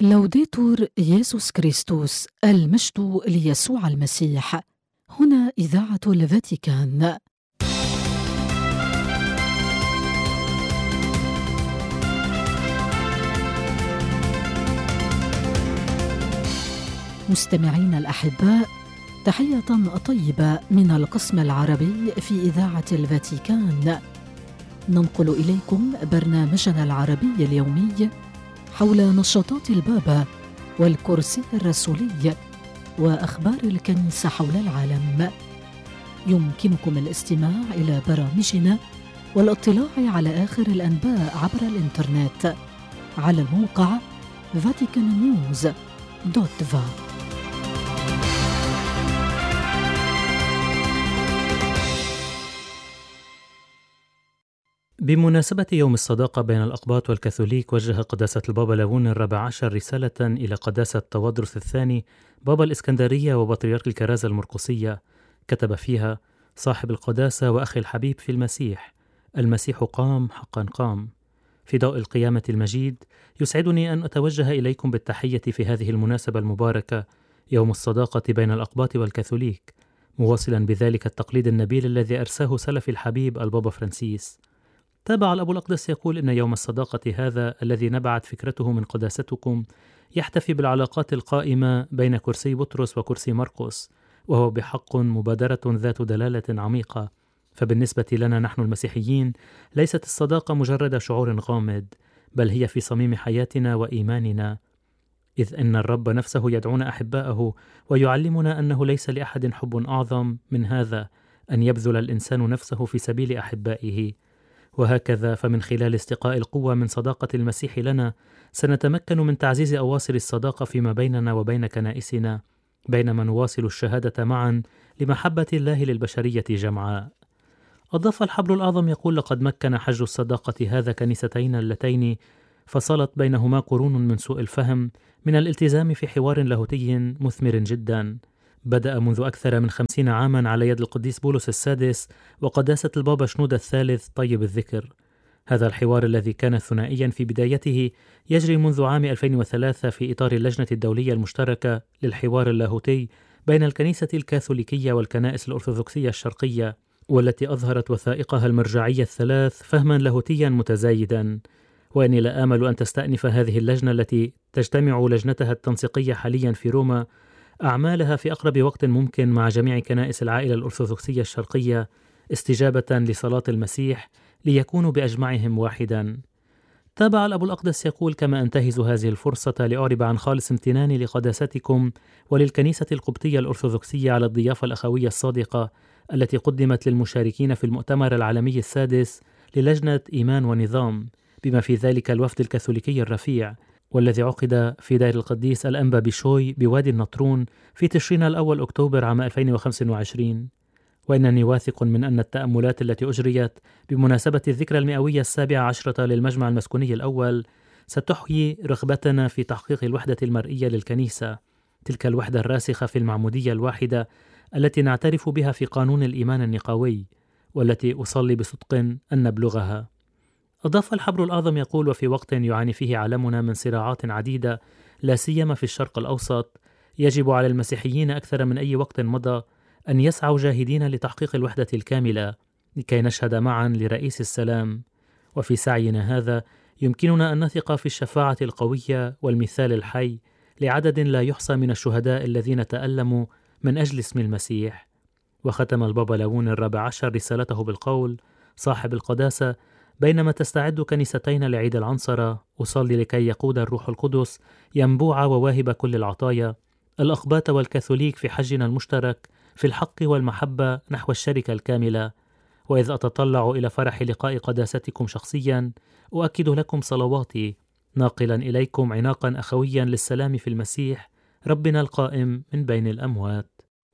لوديتور يسوع كريستوس، المجد ليسوع المسيح. هنا إذاعة الفاتيكان. مستمعين الأحباء، تحية طيبة من القسم العربي في إذاعة الفاتيكان. ننقل إليكم برنامجنا العربي اليومي حول نشاطات البابا والكرسي الرسولي وأخبار الكنيسة حول العالم. يمكنكم الاستماع إلى برامجنا والاطلاع على آخر الأنباء عبر الإنترنت على الموقع vaticannews.va. بمناسبة يوم الصداقة بين الأقباط والكاثوليك، وجه قداسة البابا لاون الرابع عشر رسالة إلى قداسة تودرس الثاني بابا الإسكندرية وبطريرك الكرازة المرقسية، كتب فيها: صاحب القداسة وأخي الحبيب في المسيح، المسيح قام حقا قام. في ضوء القيامة المجيد يسعدني أن أتوجه إليكم بالتحية في هذه المناسبة المباركة، يوم الصداقة بين الأقباط والكاثوليك، مواصلا بذلك التقليد النبيل الذي أرساه سلف الحبيب البابا فرانسيس. تابع الأب الأقدس يقول إن يوم الصداقة هذا الذي نبعت فكرته من قداستكم يحتفي بالعلاقات القائمة بين كرسي بطرس وكرسي مرقس، وهو بحق مبادرة ذات دلالة عميقة. فبالنسبة لنا نحن المسيحيين ليست الصداقة مجرد شعور غامض، بل هي في صميم حياتنا وإيماننا، إذ إن الرب نفسه يدعونا أحباءه ويعلمنا أنه ليس لأحد حب أعظم من هذا، أن يبذل الإنسان نفسه في سبيل أحبائه. وهكذا فمن خلال استقاء القوة من صداقة المسيح لنا سنتمكن من تعزيز أواصر الصداقة فيما بيننا وبين كنائسنا، بينما نواصل الشهادة معا لمحبة الله للبشرية جمعاء. أضاف الحبر الأعظم يقول: لقد مكن حج الصداقة هذا كنيستين اللتين فصلت بينهما قرون من سوء الفهم من الالتزام في حوار لاهوتي مثمر جدا، بدأ منذ أكثر من 50 عاما على يد القديس بولس السادس وقداسة البابا شنودة الثالث طيب الذكر. هذا الحوار الذي كان ثنائيا في بدايته يجري منذ عام 2003 في إطار اللجنة الدولية المشتركة للحوار اللاهوتي بين الكنيسة الكاثوليكية والكنائس الأرثوذكسية الشرقية، والتي أظهرت وثائقها المرجعية الثلاث فهما لاهوتيا متزايدا. وإني لا آمل أن تستأنف هذه اللجنة التي تجتمع لجنتها التنسيقية حاليا في روما أعمالها في أقرب وقت ممكن مع جميع كنائس العائلة الأرثوذكسية الشرقية، استجابة لصلاة المسيح ليكونوا بأجمعهم واحدا. تابع الأب الأقدس يقول: كما أنتهز هذه الفرصة لأعرب عن خالص امتناني لقداستكم وللكنيسة القبطية الأرثوذكسية على الضيافة الأخوية الصادقة التي قدمت للمشاركين في المؤتمر العالمي السادس للجنة إيمان ونظام، بما في ذلك الوفد الكاثوليكي الرفيع، والذي عقد في دير القديس الأنبا بشوي بوادي النطرون في تشرين الأول أكتوبر عام 2025. وإنني واثق من أن التأملات التي أجريت بمناسبة الذكرى المئوية 17 للمجمع المسكوني الأول ستحيي رغبتنا في تحقيق الوحدة المرئية للكنيسة، تلك الوحدة الراسخة في المعمودية الواحدة التي نعترف بها في قانون الإيمان النقاوي، والتي أصلي بصدق أن نبلغها. أضاف الحبر الأعظم يقول: وفي وقت يعاني فيه عالمنا من صراعات عديدة لا سيما في الشرق الأوسط، يجب على المسيحيين أكثر من أي وقت مضى أن يسعوا جاهدين لتحقيق الوحدة الكاملة لكي نشهد معا لرئيس السلام. وفي سعينا هذا يمكننا أن نثق في الشفاعة القوية والمثال الحي لعدد لا يحصى من الشهداء الذين تألموا من أجل اسم المسيح. وختم البابا لاون الرابع عشر رسالته بالقول: صاحب القداسة، بينما تستعد كنيستين لعيد العنصرة، أصلي لكي يقود الروح القدس ينبوع وواهب كل العطايا الأقباط والكاثوليك في حجنا المشترك في الحق والمحبة نحو الشركة الكاملة. وإذ أتطلع إلى فرح لقاء قداستكم شخصيا أؤكد لكم صلواتي، ناقلا إليكم عناقا أخويا للسلام في المسيح ربنا القائم من بين الأموات.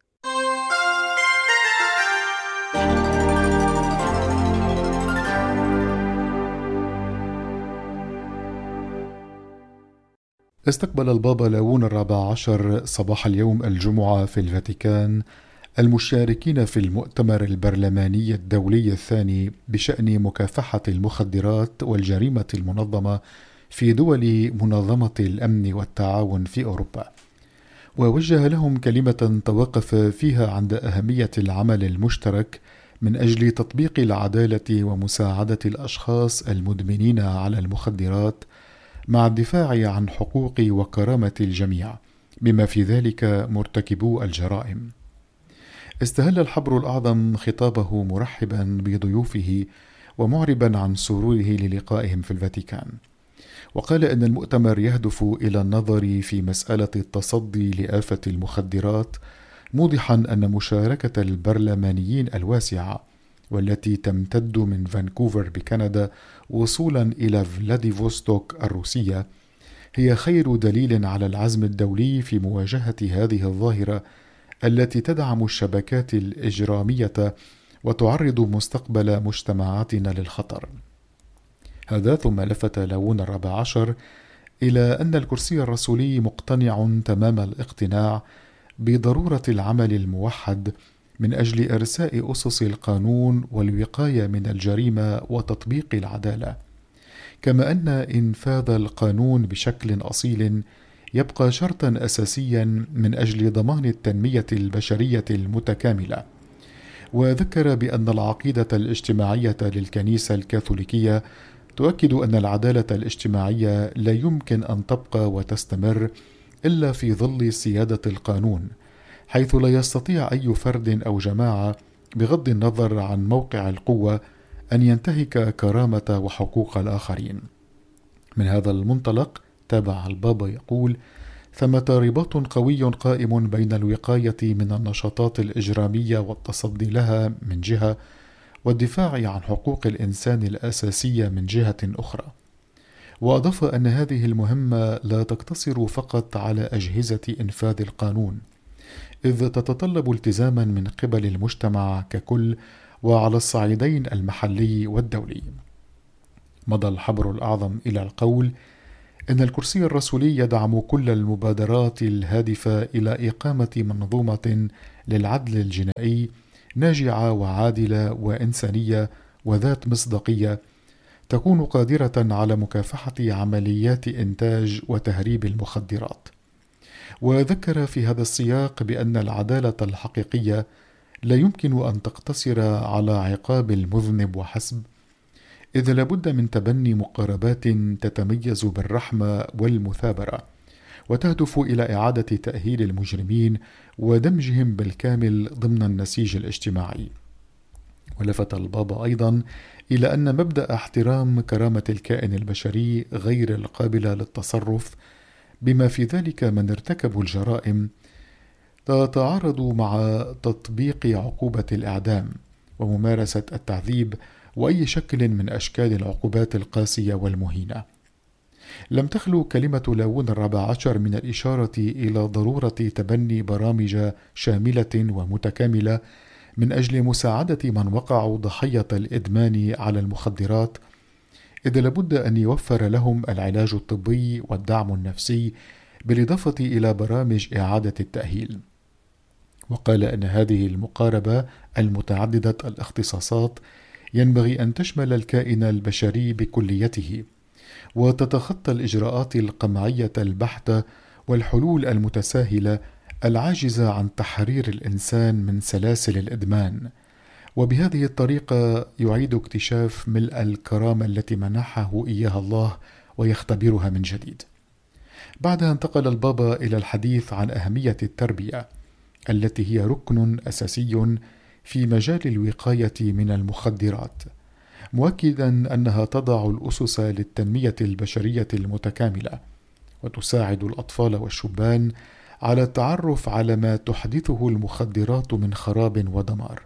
استقبل البابا لاون الرابع عشر صباح اليوم الجمعة في الفاتيكان المشاركين في المؤتمر البرلماني الدولي الثاني بشأن مكافحة المخدرات والجريمة المنظمة في دول منظمة الأمن والتعاون في أوروبا، ووجه لهم كلمة توقف فيها عند أهمية العمل المشترك من أجل تطبيق العدالة ومساعدة الأشخاص المدمنين على المخدرات مع الدفاع عن حقوق وكرامة الجميع بما في ذلك مرتكبو الجرائم. استهل الحبر الأعظم خطابه مرحبا بضيوفه ومعربا عن سروره للقائهم في الفاتيكان، وقال إن المؤتمر يهدف إلى النظر في مسألة التصدي لآفة المخدرات، موضحا أن مشاركة البرلمانيين الواسعة والتي تمتد من فانكوفر بكندا وصولا إلى فلاديفوستوك الروسية هي خير دليل على العزم الدولي في مواجهة هذه الظاهرة التي تدعم الشبكات الإجرامية وتعرض مستقبل مجتمعاتنا للخطر. هذا ثم لفت لاون ال14 إلى أن الكرسي الرسولي مقتنع تمام الاقتناع بضرورة العمل الموحد من أجل إرساء أسس القانون والوقاية من الجريمة وتطبيق العدالة، كما أن إنفاذ القانون بشكل أصيل يبقى شرطا أساسيا من أجل ضمان التنمية البشرية المتكاملة. وذكر بأن العقيدة الاجتماعية للكنيسة الكاثوليكية تؤكد أن العدالة الاجتماعية لا يمكن أن تبقى وتستمر إلا في ظل سيادة القانون، حيث لا يستطيع أي فرد أو جماعة بغض النظر عن موقع القوة أن ينتهك كرامة وحقوق الآخرين. من هذا المنطلق تابع البابا يقول: ثمة رباط قوي قائم بين الوقاية من النشاطات الإجرامية والتصدي لها من جهة، والدفاع عن حقوق الإنسان الأساسية من جهة أخرى. وأضاف أن هذه المهمة لا تقتصر فقط على أجهزة إنفاذ القانون، إذ تتطلب التزاما من قبل المجتمع ككل وعلى الصعيدين المحلي والدولي. مضى الحبر الأعظم إلى القول إن الكرسي الرسولي يدعم كل المبادرات الهادفة إلى إقامة منظومة للعدل الجنائي ناجعة وعادلة وإنسانية وذات مصداقية، تكون قادرة على مكافحة عمليات إنتاج وتهريب المخدرات. وذكر في هذا السياق بأن العدالة الحقيقية لا يمكن أن تقتصر على عقاب المذنب وحسب، إذ لابد من تبني مقاربات تتميز بالرحمة والمثابرة، وتهدف إلى إعادة تأهيل المجرمين ودمجهم بالكامل ضمن النسيج الاجتماعي. ولفت البابا أيضا إلى أن مبدأ احترام كرامة الكائن البشري غير القابلة للتصرف، بما في ذلك من ارتكبوا الجرائم، تتعارض مع تطبيق عقوبة الإعدام وممارسة التعذيب وأي شكل من أشكال العقوبات القاسية والمهينة. لم تخلو كلمة لاون ال14 من الإشارة إلى ضرورة تبني برامج شاملة ومتكاملة من أجل مساعدة من وقعوا ضحية الإدمان على المخدرات، إذ لابد أن يوفر لهم العلاج الطبي والدعم النفسي بالإضافة إلى برامج إعادة التأهيل. وقال أن هذه المقاربة المتعددة الاختصاصات ينبغي أن تشمل الكائن البشري بكليته، وتتخطى الإجراءات القمعية البحتة والحلول المتساهلة العاجزة عن تحرير الإنسان من سلاسل الإدمان، وبهذه الطريقة يعيد اكتشاف ملء الكرامة التي منحه إياها الله ويختبرها من جديد. بعدها انتقل البابا إلى الحديث عن أهمية التربية التي هي ركن أساسي في مجال الوقاية من المخدرات، مؤكدا أنها تضع الأسس للتنمية البشرية المتكاملة، وتساعد الأطفال والشبان على التعرف على ما تحدثه المخدرات من خراب ودمار.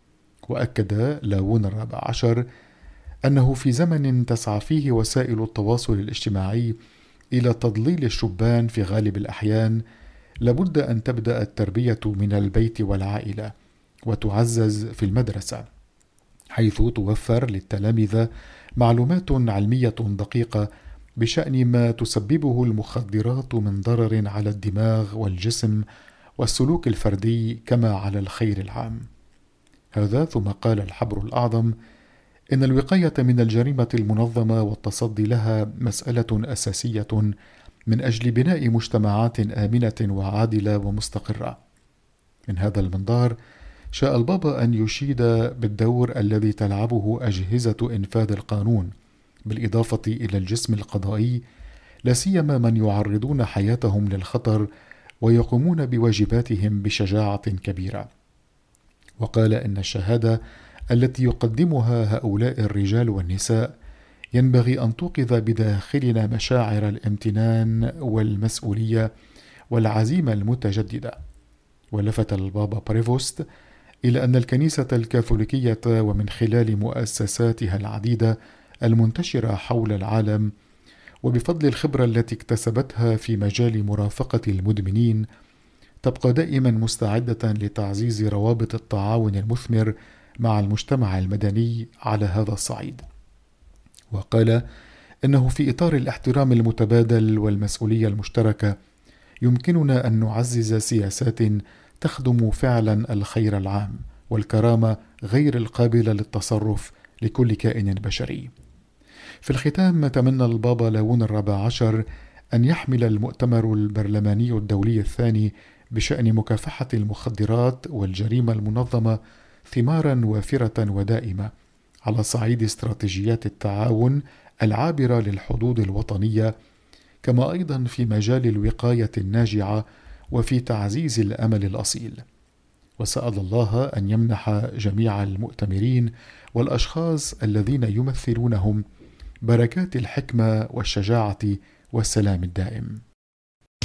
وأكد لاون ال14 أنه في زمن تسعى فيه وسائل التواصل الاجتماعي إلى تضليل الشبان في غالب الأحيان، لابد أن تبدأ التربية من البيت والعائلة، وتعزز في المدرسة، حيث توفر للتلامذة معلومات علمية دقيقة بشأن ما تسببه المخدرات من ضرر على الدماغ والجسم والسلوك الفردي كما على الخير العام. هذا ثم قال الحبر الأعظم إن الوقاية من الجريمة المنظمة والتصدي لها مسألة أساسية من أجل بناء مجتمعات آمنة وعادلة ومستقرة. من هذا المنظار شاء البابا أن يشيد بالدور الذي تلعبه أجهزة إنفاذ القانون بالإضافة إلى الجسم القضائي، لا سيما من يعرضون حياتهم للخطر ويقومون بواجباتهم بشجاعة كبيرة. وقال إن الشهادة التي يقدمها هؤلاء الرجال والنساء ينبغي أن توقظ بداخلنا مشاعر الامتنان والمسؤولية والعزيمة المتجددة. ولفت البابا بريفوست إلى أن الكنيسة الكاثوليكية ومن خلال مؤسساتها العديدة المنتشرة حول العالم وبفضل الخبرة التي اكتسبتها في مجال مرافقة المدمنين تبقى دائما مستعدة لتعزيز روابط التعاون المثمر مع المجتمع المدني على هذا الصعيد. وقال إنه في إطار الاحترام المتبادل والمسؤولية المشتركة يمكننا أن نعزز سياسات تخدم فعلا الخير العام والكرامة غير القابلة للتصرف لكل كائن بشري. في الختام تمنى البابا لاون ال14 أن يحمل المؤتمر البرلماني الدولي الثاني بشأن مكافحة المخدرات والجريمة المنظمة ثمارا وافرة ودائمة على صعيد استراتيجيات التعاون العابرة للحدود الوطنية، كما أيضا في مجال الوقاية الناجعة وفي تعزيز الأمل الأصيل. وسأل الله أن يمنح جميع المؤتمرين والأشخاص الذين يمثلونهم بركات الحكمة والشجاعة والسلام الدائم.